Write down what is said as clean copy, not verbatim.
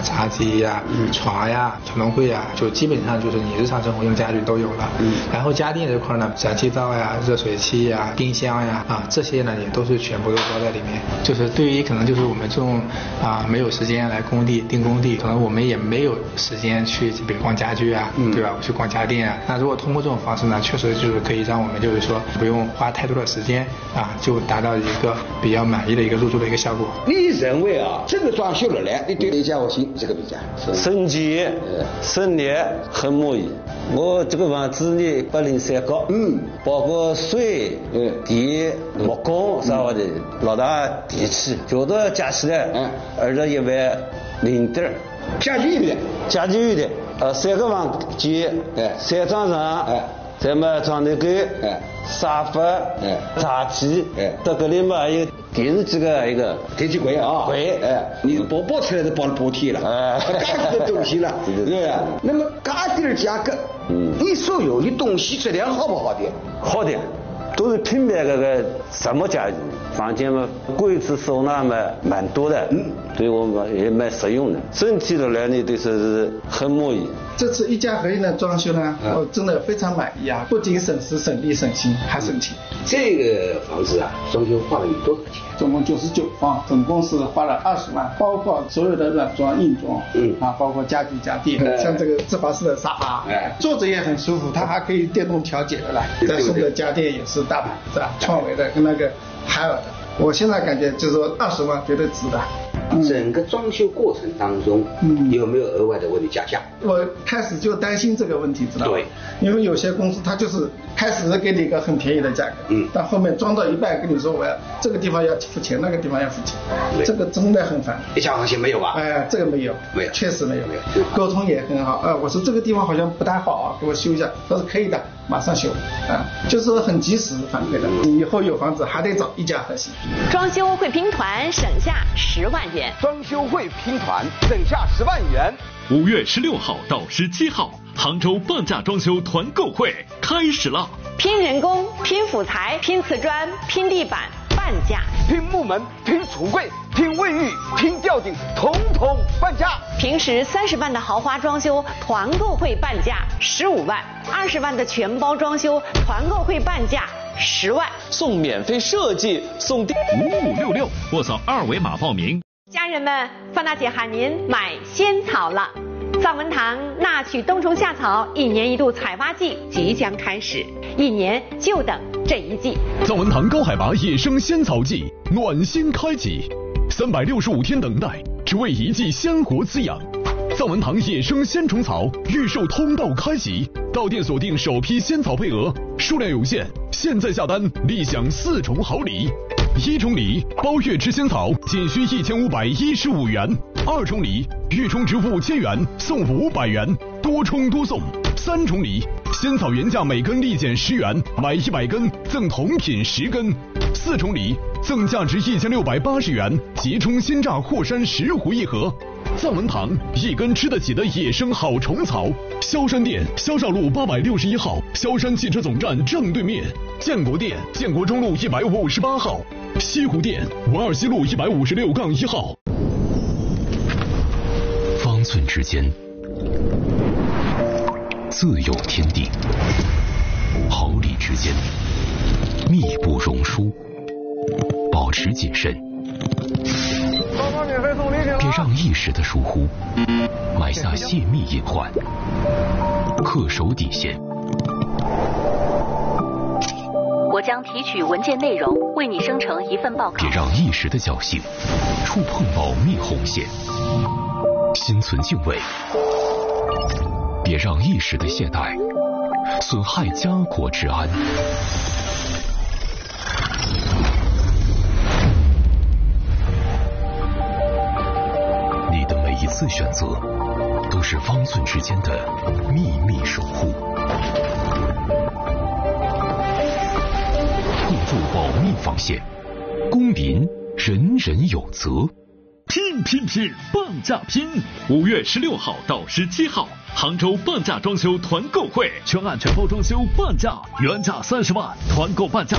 茶几呀、床呀、传动柜呀，就基本上就是你日常生活用家具都有了。然后家电这块呢，燃气灶呀、热水器呀、冰箱呀这些呢也都是全部都包在里面。就是对于可能就是我们这种没有时间来订工地，可能我们也没有时间去比如逛家具啊，对吧？去逛家电啊。那如果通过这种方式呢，确实就是可以让我们就是说不用花太多的时间就达到一个比较满意的一个入住的一个效果。 你认为这个装修了呢，你对李家沃新这个评价？ 升级、省力，很满意。我这个房子呢803高，包括水、电、木工啥的，老大电器，觉得加起来21.0点。 家具有的，3个房间，3张床，再么床头柜，沙发，茶几，到这里嘛还有电视机的一个电器柜柜，你包起来都包了半天了，这个东西了，对不对？那么家电的价格，你所有的东西质量好不好的？ 好的，都是品牌个什么家具，房间嘛柜子收纳嘛蛮多的，对我们也蛮实用的，整体的来呢都是很满意。 这次一家合一的装修呢，我真的非常满意不仅省时省力省心还省钱。 这个房子装修花了有多少钱？ 总共99方，总共是花了20万，包括所有的软装硬装，包括家具家电，像这个自滑式的沙发，坐着也很舒服，它还可以电动调节的来。再送的家电也是大牌子创维的跟那个海尔的，我现在感觉就是说20万绝对值的。 整个装修过程当中，有没有额外的为你加价？ 我开始就担心这个问题，知道吗？ 对， 因为有些公司它就是开始给你一个很便宜的价格，但后面装到一半跟你说我要这个地方要付钱，那个地方要付钱，这个真的很烦。 一家行情没有吧？ 这个没有，确实没有，沟通也很好。我说这个地方好像不太好给我修一下，他说可以的，马上修就是很及时反馈的。你以后有房子还得找一家合心。 装修会拼团省下10万元。 装修会拼团省下10万元。 5月16号到17号，杭州半价装修团购会开始了。 拼人工、拼辅材、拼瓷砖、拼地板，半价； 拼木门、拼橱柜、拼卫浴、拼吊顶，统统半价。 平时30万的豪华装修团购会半价15万，20万的全包装修团购会半价10万， 送免费设计，送 5566，或扫2维码报名。 家人们，范大姐喊您买仙草了。藏文堂纳曲冬虫夏草1年1度采发季即将开始，1年就等这一季。 藏文堂高海拔野生仙草季暖心开启，365天等待，只为一季鲜活滋养。藏文堂野生鲜虫草预售通道开启，到店锁定首批仙草配额，数量有限，现在下单立享4重好礼。1重礼包月吃仙草仅需1515元，2重礼月充值5000元送500元，多充多送。3重礼仙草原价每根立减10元，买100根赠同品10根。4重礼赠价值1680元即充鲜榨霍山10壶1盒。藏文堂一根吃得起的野生好虫草。萧山店萧绍路861号，萧山汽车总站正对面。建国店建国中路158号。西湖店52西路156-1号。 方寸之间自有天地，毫厘之间密不容疏，保持谨慎，别让一时的疏忽埋下泄密隐患，恪守底线。 我将提取文件内容，为你生成一份报告。 别让一时的侥幸触碰保密红线，心存敬畏。别让一时的懈怠损害家国治安。你的每一次选择，都是方寸之间的秘密守护。突破保密防线，公民人人有责。 拼拼拼，半价拼！5月16号到17号，杭州半价装修团购会，全案全包装修半价，原价30万，团购半价